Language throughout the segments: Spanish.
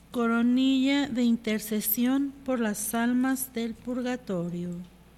Coronilla de intercesión por las almas del purgatorio.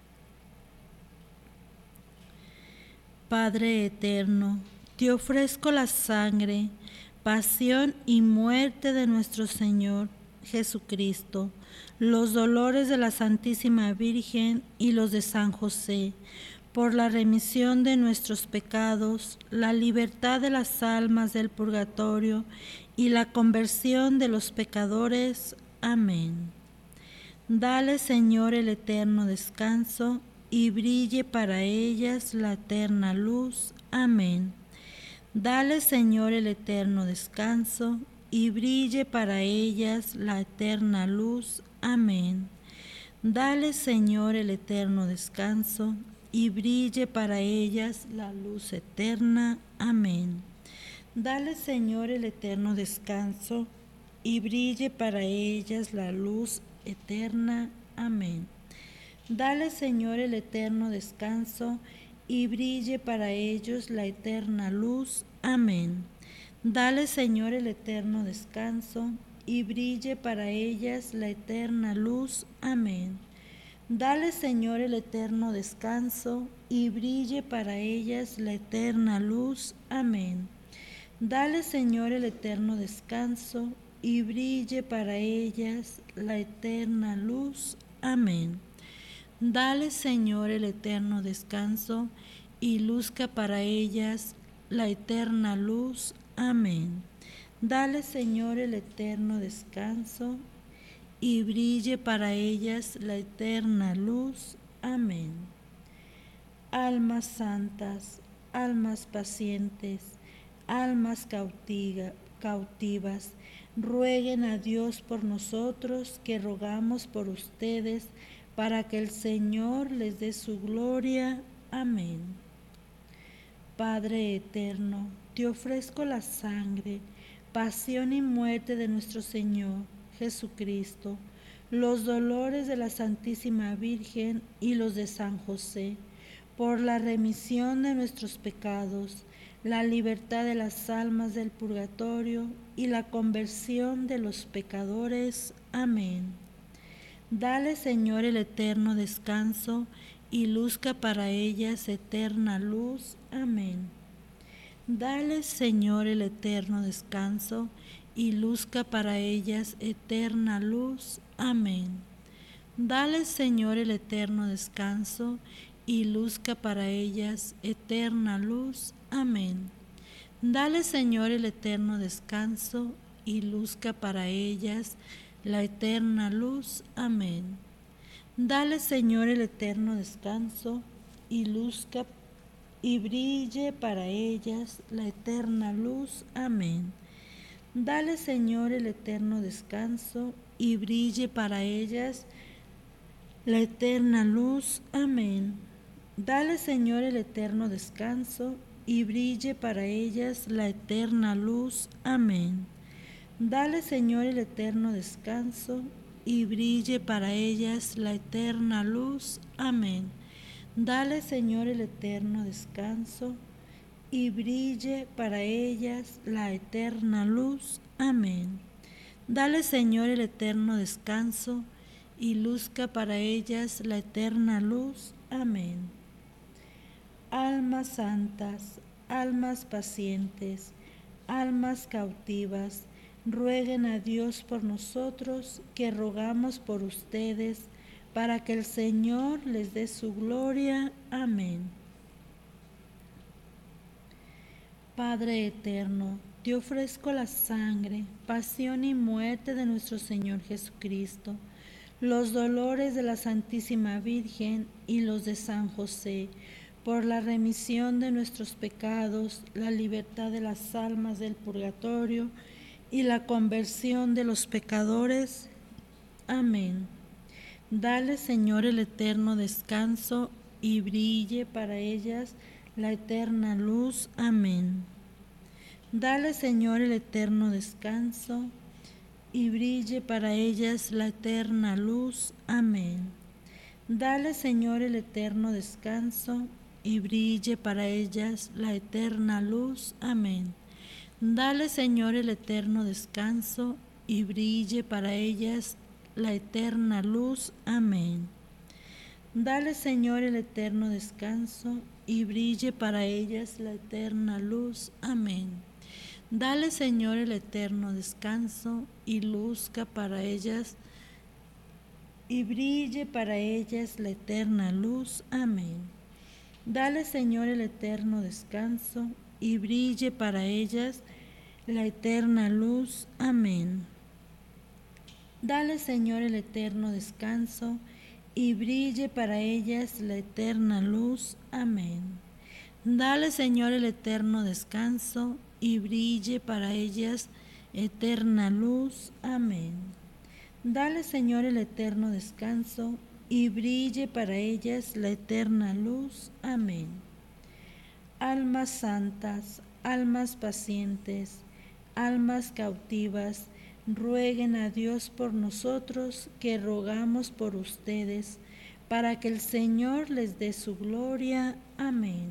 Padre eterno, te ofrezco la sangre, pasión y muerte de nuestro Señor Jesucristo, los dolores de la Santísima Virgen y los de San José, por la remisión de nuestros pecados, la libertad de las almas del purgatorio y la conversión de los pecadores. Amén. Dale, Señor, el eterno descanso y brille para ellas la eterna luz. Amén. Dale, Señor, el eterno descanso y brille para ellas la eterna luz. Amén. Dale, Señor, el eterno descanso y brille para ellas la luz eterna. Amén. Dale, Señor, el eterno descanso y brille para ellas la luz eterna. Amén. Dale, Señor, el eterno descanso y brille para ellos la eterna luz. Amén. Dale, Señor, el eterno descanso y brille para ellas la eterna luz. Amén. Dale, Señor, el eterno descanso y brille para ellas la eterna luz. Amén. Dale, Señor, el eterno descanso y brille para ellas la eterna luz. Amén. Dale, Señor, el eterno descanso y luzca para ellas la eterna luz. Amén. Dale, Señor, el eterno descanso y brille para ellas la eterna luz. Amén. Almas santas, almas pacientes, almas cautivas, rueguen a Dios por nosotros, que rogamos por ustedes, para que el Señor les dé su gloria. Amén. Padre eterno, te ofrezco la sangre, pasión y muerte de nuestro Señor Jesucristo, los dolores de la Santísima Virgen y los de San José, por la remisión de nuestros pecados, la libertad de las almas del purgatorio y la conversión de los pecadores. Amén. Dale, Señor, el eterno descanso y luzca para ellas eterna luz. Amén. Dale, Señor, el eterno descanso y luzca para ellas eterna luz. Amén. Dale, Señor, el eterno descanso y luzca para ellas eterna luz. Amén. Dale, Señor, el eterno descanso y luzca para ellas la eterna luz. Amén. Dale, Señor, el eterno descanso y luzca y brille para ellas la eterna luz. Amén. Dale, Señor, el eterno descanso y brille para ellas la eterna luz. Amén. Dale, Señor, el eterno descanso y brille para ellas la eterna luz. Amén. Dale, Señor, el eterno descanso y brille para ellas la eterna luz. Amén. Dale, Señor, el eterno descanso y brille para ellas la eterna luz. Amén. Dale, Señor, el eterno descanso y luzca para ellas la eterna luz. Amén. Almas santas, almas pacientes, almas cautivas, rueguen a Dios por nosotros, que rogamos por ustedes, para que el Señor les dé su gloria. Amén. Padre eterno, te ofrezco la sangre, pasión y muerte de nuestro Señor Jesucristo, los dolores de la Santísima Virgen y los de San José, por la remisión de nuestros pecados, la libertad de las almas del purgatorio y la conversión de los pecadores. Amén. Dale, Señor, el eterno descanso y brille para ellas la eterna luz. Amén. Dale, Señor, el eterno descanso y brille para ellas la eterna luz. Amén. Dale, Señor, el eterno descanso y brille para ellas la eterna luz. Amén. Dale, Señor, el eterno descanso y brille para ellas la eterna luz. Amén. Dale, Señor, el eterno descanso y brille para ellas la eterna luz. Amén. Dale, Señor, el eterno descanso y luzca para ellas y brille para ellas la eterna luz. Amén. Dale, Señor, el eterno descanso y brille para ellas la eterna luz. Amén. Dale, Señor, el eterno descanso y brille para ellas la eterna luz. Amén. Dale, Señor, el eterno descanso y brille para ellas eterna luz. Amén. Dale, Señor, el eterno descanso y brille para ellas la eterna luz. Amén. Almas santas, almas pacientes, almas cautivas, rueguen a Dios por nosotros, que rogamos por ustedes, para que el Señor les dé su gloria. Amén.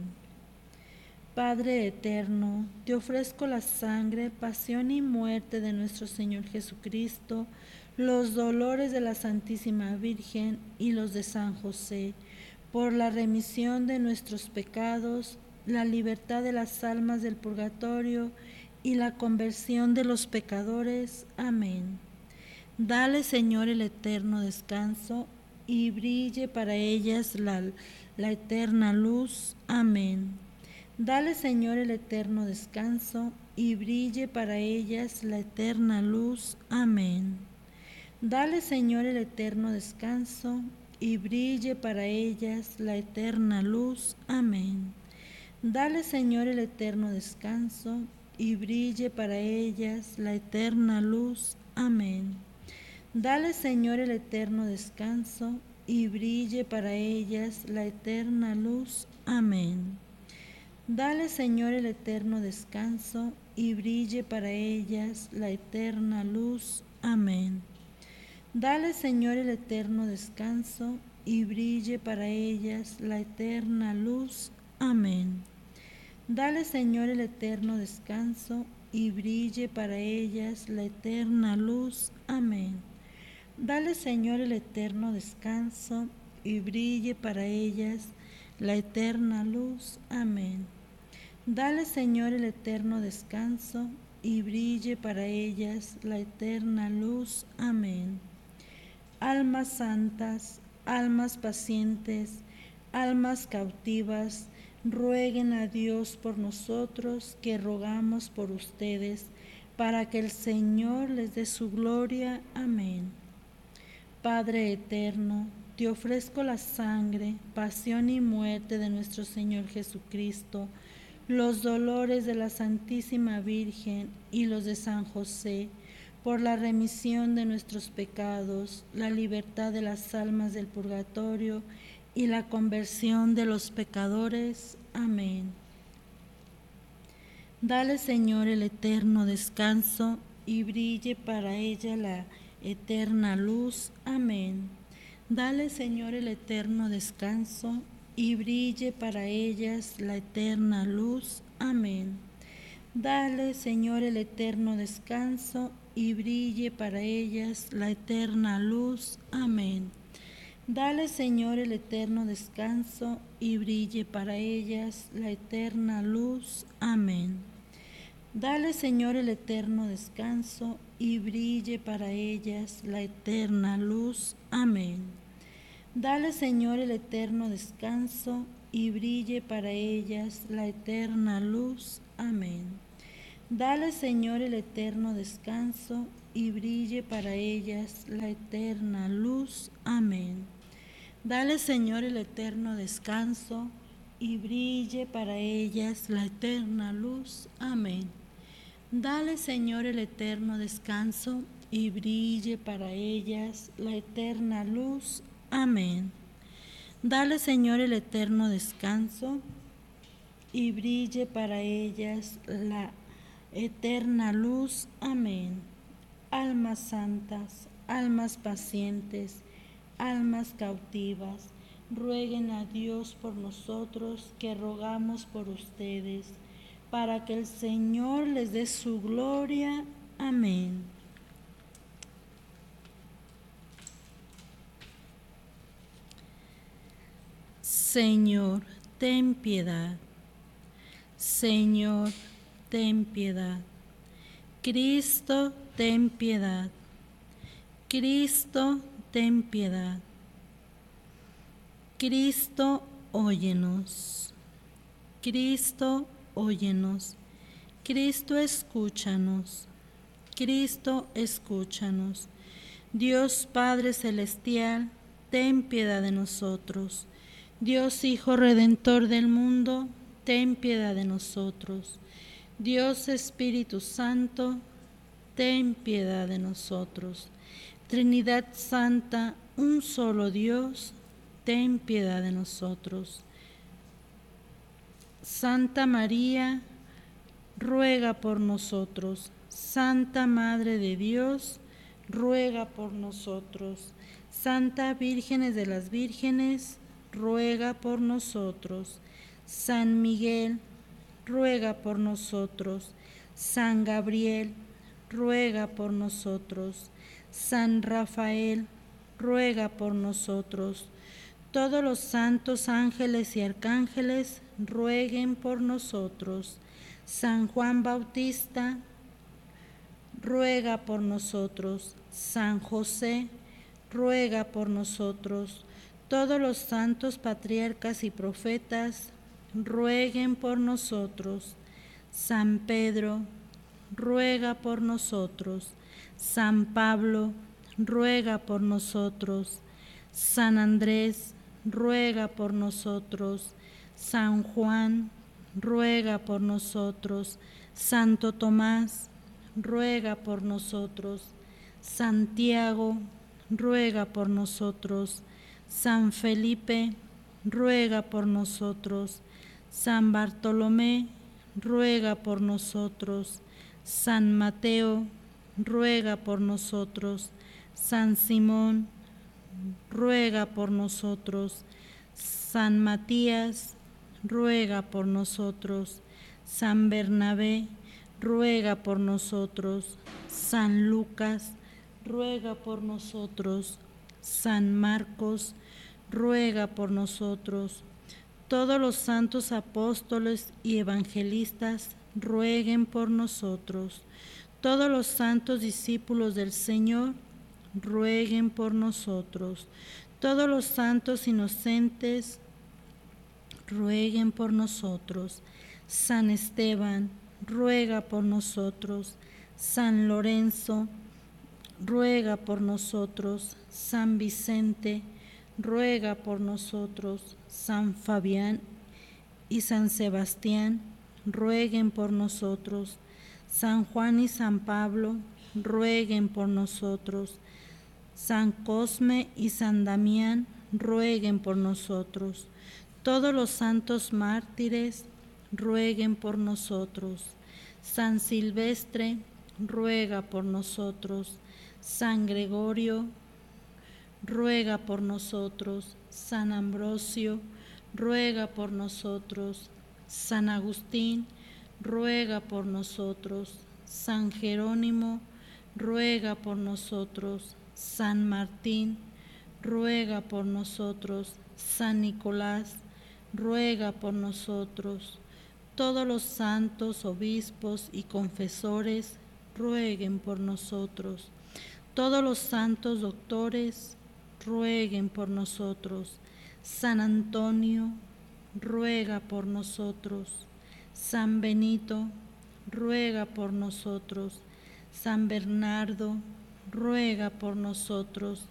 Padre eterno, te ofrezco la sangre, pasión y muerte de nuestro Señor Jesucristo, los dolores de la Santísima Virgen y los de San José, por la remisión de nuestros pecados, la libertad de las almas del purgatorio y la conversión de los pecadores. Amén. Dale, Señor, el eterno descanso y brille para ellas la eterna luz. Amén. Dale, Señor, el eterno descanso y brille para ellas la eterna luz. Amén. Dale, Señor, el eterno descanso y brille para ellas la eterna luz. Amén. Dale, Señor, el eterno descanso y brille para ellas la eterna luz. Amén. Dale, Señor, el eterno descanso y brille para ellas la eterna luz. Amén. Dale, Señor, el eterno descanso y brille para ellas la eterna luz. Amén. Dale, Señor, el eterno descanso y brille para ellas la eterna luz. Amén. Dale, Señor, el eterno descanso y brille para ellas la eterna luz. Amén. Dale, Señor, el eterno descanso y brille para ellas la eterna luz. Amén. Dale, Señor, el eterno descanso y brille para ellas la eterna luz. Amén. Almas santas, almas pacientes, almas cautivas, rueguen a Dios por nosotros, que rogamos por ustedes, para que el Señor les dé su gloria. Amén. Padre eterno, te ofrezco la sangre, pasión y muerte de nuestro Señor Jesucristo, los dolores de la Santísima Virgen y los de San José, por la remisión de nuestros pecados, la libertad de las almas del purgatorio y la conversión de los pecadores. Amén. Dale, Señor, el eterno descanso y brille para ella la eterna luz. Amén. Dale, Señor, el eterno descanso y brille para ellas la eterna luz. Amén. Dale, Señor, el eterno descanso y brille para ellas la eterna luz. Amén. Dale, Señor, el eterno descanso y brille para ellas la eterna luz. Amén. Dale, Señor, el eterno descanso y brille para ellas la eterna luz. Amén. Dale, Señor, el eterno descanso y brille para ellas la eterna luz. Amén. Dale, Señor, el eterno descanso y brille para ellas la eterna luz. Amén. Dale, Señor, el eterno descanso y brille para ellas la eterna luz. Amén. Dale, Señor, el eterno descanso y brille para ellas la eterna luz. Amén. Dale, Señor, el eterno descanso y brille para ellas la eterna luz. Amén. Almas santas, almas pacientes, almas cautivas, rueguen a Dios por nosotros, que rogamos por ustedes, para que el Señor les dé su gloria. Amén. Señor, ten piedad. Señor, ten piedad. Cristo, ten piedad. Cristo, ten piedad. Cristo, óyenos. Cristo, óyenos. Cristo, escúchanos. Cristo, escúchanos. Dios Padre Celestial, ten piedad de nosotros. Dios Hijo Redentor del mundo, ten piedad de nosotros. Dios Espíritu Santo, ten piedad de nosotros. Trinidad Santa, un solo Dios, ten piedad de nosotros. Santa María, ruega por nosotros. Santa Madre de Dios, ruega por nosotros. Santa Vírgenes de las Vírgenes, ruega por nosotros. San Miguel, ruega por nosotros. San Gabriel, ruega por nosotros. San Rafael, ruega por nosotros. Todos los santos ángeles y arcángeles, rueguen por nosotros. San Juan Bautista, ruega por nosotros. San José, ruega por nosotros. Todos los santos patriarcas y profetas, rueguen por nosotros. San Pedro, ruega por nosotros. San Pablo, ruega por nosotros. San Andrés, ruega por nosotros. San Juan, ruega por nosotros. Santo Tomás, ruega por nosotros. Santiago, ruega por nosotros. San Felipe, ruega por nosotros. San Bartolomé, ruega por nosotros. San Mateo, ruega por nosotros. San Simón, ruega por nosotros. San Matías, ruega por nosotros. San Bernabé, ruega por nosotros. San Lucas, ruega por nosotros. San Marcos, ruega por nosotros. Todos los santos apóstoles y evangelistas, rueguen por nosotros. Todos los santos discípulos del Señor, rueguen por nosotros. Todos los santos inocentes, rueguen por nosotros. San Esteban, ruega por nosotros. San Lorenzo, ruega por nosotros. San Vicente, ruega por nosotros. San Fabián y San Sebastián, rueguen por nosotros. San Juan y San Pablo, rueguen por nosotros. San Cosme y San Damián, rueguen por nosotros. Todos los santos mártires, rueguen por nosotros. San Silvestre, ruega por nosotros. San Gregorio, ruega por nosotros. San Ambrosio, ruega por nosotros. San Agustín, ruega por nosotros. San Jerónimo, ruega por nosotros. San Martín, ruega por nosotros. San Nicolás, ruega por nosotros. Todos los santos obispos y confesores, rueguen por nosotros. Todos los santos doctores, rueguen por nosotros. San Antonio, ruega por nosotros. San Benito, ruega por nosotros. San Bernardo, ruega por nosotros.